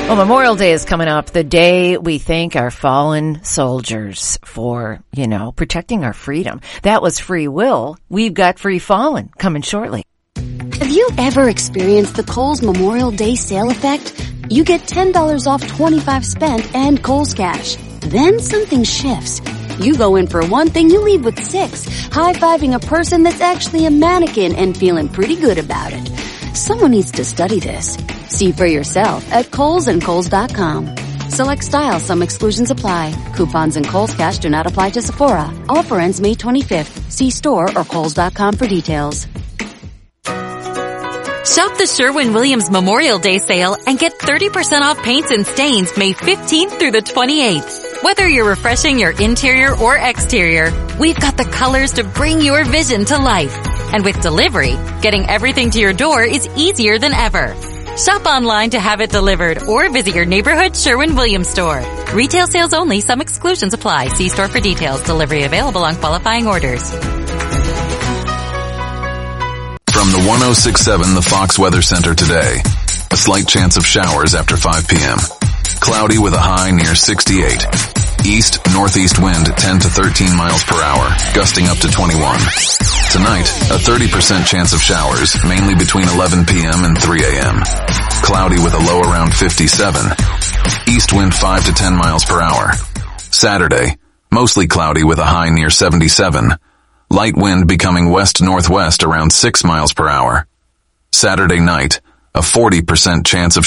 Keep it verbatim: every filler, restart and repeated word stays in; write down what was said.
Well, Memorial Day is coming up, the day we thank our fallen soldiers for, you know, protecting our freedom. That was Free Will. We've got Free Fallen coming shortly. Have you ever experienced the Kohl's Memorial Day sale effect? You get ten dollars off twenty-five spent and Kohl's Cash. Then something shifts. You go in for one thing, you leave with six, high-fiving a person that's actually a mannequin and feeling pretty good about it. Someone needs to study this. See for yourself at Kohl's and Kohl's dot com. Select styles, some exclusions apply. Coupons and Kohl's Cash do not apply to Sephora. Offer ends May twenty-fifth. See store or Kohl's dot com for details. Shop the Sherwin-Williams Memorial Day sale and get thirty percent off paints and stains May fifteenth through the twenty-eighth. Whether you're refreshing your interior or exterior, we've got the colors to bring your vision to life. And with delivery, getting everything to your door is easier than ever. Shop online to have it delivered or visit your neighborhood Sherwin-Williams store. Retail sales only. Some exclusions apply. See store for details. Delivery available on qualifying orders. From the one oh six point seven The Fox Weather Center today. A slight chance of showers after five p.m. Cloudy with a high near sixty-eight. East-northeast wind ten to thirteen miles per hour, gusting up to twenty-one. Tonight, a thirty percent chance of showers, mainly between eleven p.m. and three a.m. Cloudy with a low around fifty-seven. East wind five to ten miles per hour. Saturday, mostly cloudy with a high near seventy-seven. Light wind becoming west-northwest around six miles per hour. Saturday night, a forty percent chance of